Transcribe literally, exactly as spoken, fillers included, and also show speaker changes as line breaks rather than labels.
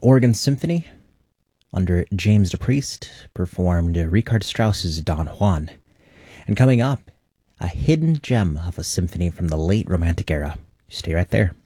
Organ Symphony under James DePriest performed Richard Strauss's Don Juan. And coming up, a hidden gem of a symphony from the late Romantic era. Stay right there.